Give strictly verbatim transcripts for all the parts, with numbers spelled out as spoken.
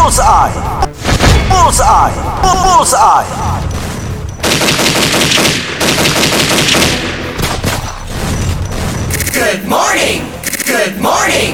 Bullseye! Bullseye! Bullseye! Good morning! Good morning!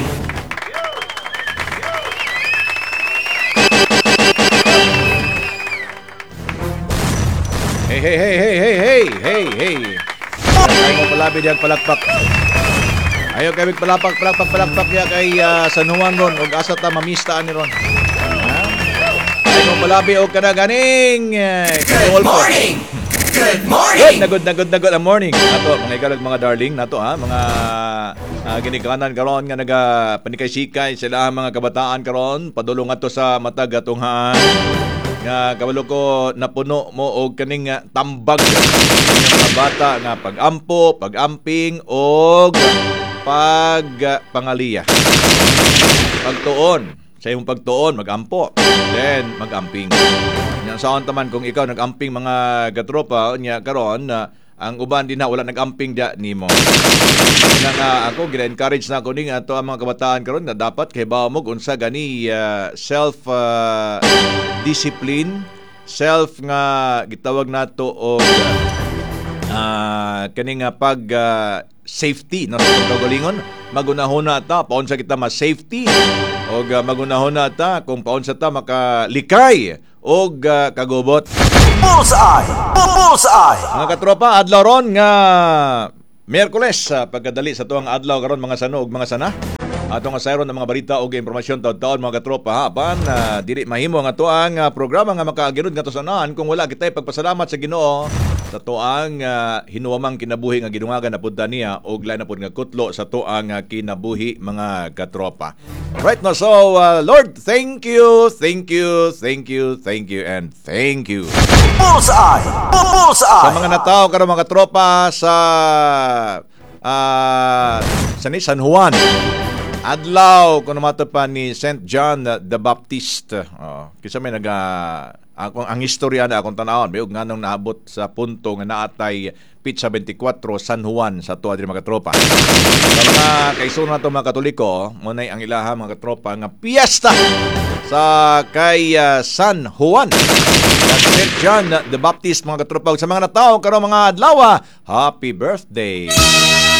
Hey, hey, hey, hey, hey, hey, hey, hey. Ay mo palabi diyan palakpak. Ayo kay big palakpak, palakpak, palakpak ya kay uh, San Juan ron ug asa ta mamista ani ron. Ha? Ay mo palabi og kada ganing. Good morning! Good Good morning! na good na good na good ang morning. Nato mga ikalag mga darling nato ha mga uh, ginikanan karon nga naga panikay-sikay sila ang mga kabataan karon padulong ato sa matag atunghaan. Nga kabalo ko napuno mo og kaning uh, tambag ng mga bata nga pagampo, pagamping og pag uh, pangaliya. Pagtuon, sa imong pagtuon magampo, then magamping. Nya saon taman kung ikaw nagamping mga gatropa nya karon uh, ang uban din na wala nagamping dia nimo. Nga nga ako gina-encourage na ko ning ato ang mga kabataan karon na dapat kay bawo mo unsa gani uh, self uh, discipline, self nga gitawag nato og uh, kani nga pag uh, safety no sa pagkagalingon magunahon na ta paun sa kita mas safety og uh, magunahon na ta kung paun sa ta makalikay og uh, kagubot. Bullseye! Bullseye! Mga katropa, adlaw ron nga Miyerkules, uh, pagkadali sa tuwang adlaw karon mga sano ug mga sana. Ato nga sayron ng mga balita ug impormasyon taon-taon mga katropa ha. Pan uh, dili mahimo nga tuang uh, programa nga makaagirod nga to sanaan kung wala kitay pagpasalamat sa Ginoo sa tuang uh, hinuwamang kinabuhi nga gidungagan na pud niya og lain na pud nga kutlo sa tuang uh, kinabuhi mga katropa. Right now, so uh, Lord, thank you, thank you, thank you, thank you, and thank you. Bullseye! Bullseye! Sa mga natao karon mga katropa sa uh, sa ni San Juan. Adlaw kuno mato pa ni Saint John the Baptist. Oh, kisa may naga akong ang istorya na akong tanawon bayog nganong naabot sa punto nga naatay Pizza twenty-four San Juan sa tuwa diri mga katropa. Sa mga kaigsoon nato mga Katoliko, mo nay ang ilaha mga katropa nga piyesta sa kay uh, San Juan. Saint John the Baptist mga katropa. Sa mga natao karon mga adlaw, happy birthday.